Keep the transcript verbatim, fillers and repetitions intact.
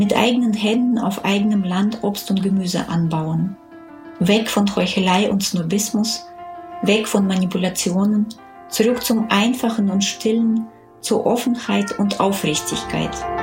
mit eigenen Händen auf eigenem Land Obst und Gemüse anbauen. Weg von Heuchelei und Snobismus, weg von Manipulationen, zurück zum Einfachen und Stillen, zur Offenheit und Aufrichtigkeit.